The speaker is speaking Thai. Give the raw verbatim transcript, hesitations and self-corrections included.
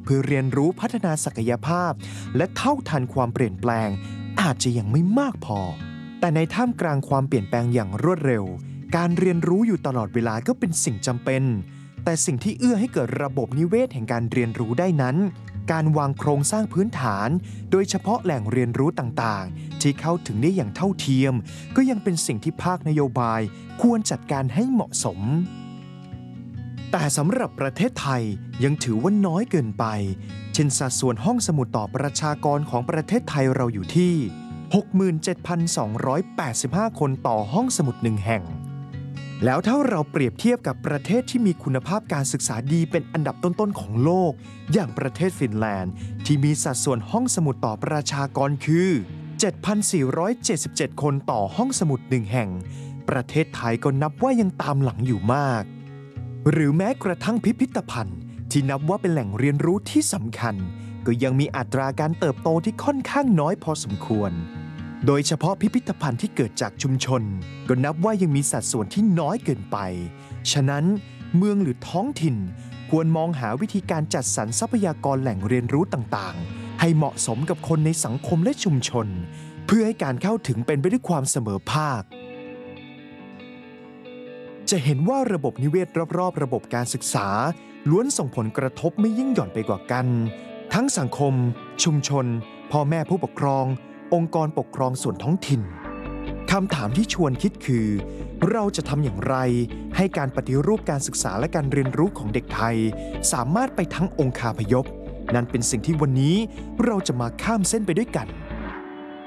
พื่อเรียนรู้พัฒนาศักยภาพและเท่าทันความเปลี่ยนแปลงอาจจะยังไม่มากพอแต่ในท่ามกลางความเปลี่ยนแปลงอย่างรวดเร็วการเรียนรู้อยู่ตลอดเวลาก็เป็นสิ่งจำเป็นแต่สิ่งที่เอื้อให้เกิดระบบนิเวศแห่งการเรียนรู้ได้นั้นการวางโครงสร้างพื้นฐานโดยเฉพาะแหล่งเรียนรู้ต่างๆที่เข้าถึงได้อย่างเท่าเทียมก็ยังเป็นสิ่งที่ภาคนโยบายควรจัดการให้เหมาะสมแต่สำหรับประเทศไทยยังถือว่าน้อยเกินไปเช่นสัดส่วนห้องสมุดต่อประชากรของประเทศไทยเราอยู่ที่ หกหมื่นเจ็ดพันสองร้อยแปดสิบห้า คนต่อห้องสมุดหนึ่งแห่งแล้วถ้าเราเปรียบเทียบกับประเทศที่มีคุณภาพการศึกษาดีเป็นอันดับต้นๆของโลกอย่างประเทศฟินแลนด์ที่มีสัดส่วนห้องสมุดต่อประชากรคือ เจ็ดพันสี่ร้อยเจ็ดสิบเจ็ด คนต่อห้องสมุดหนึ่งแห่งประเทศไทยก็นับว่ายังตามหลังอยู่มากหรือแม้กระทั่งพิพิธภัณฑ์ที่นับว่าเป็นแหล่งเรียนรู้ที่สำคัญก็ยังมีอัตราการเติบโตที่ค่อนข้างน้อยพอสมควรโดยเฉพาะพิพิธภัณฑ์ที่เกิดจากชุมชนก็นับว่ายังมีสัดส่วนที่น้อยเกินไปฉะนั้นเมืองหรือท้องถิ่นควรมองหาวิธีการจัดสรรทรัพยากรแหล่งเรียนรู้ต่างๆให้เหมาะสมกับคนในสังคมและชุมชนเพื่อให้การเข้าถึงเป็นไปด้วยความเสมอภาคจะเห็นว่าระบบนิเวศรอบๆระบบการศึกษาล้วนส่งผลกระทบไม่ยิ่งหย่อนไปกว่ากันทั้งสังคมชุมชนพ่อแม่ผู้ปกครององค์กรปกครองส่วนท้องถิ่นคำถามที่ชวนคิดคือเราจะทำอย่างไรให้การปฏิรูปการศึกษาและการเรียนรู้ของเด็กไทยสามารถไปทั้งองคาพยพนั่นเป็นสิ่งที่วันนี้เราจะมาข้ามเส้นไปด้วยกัน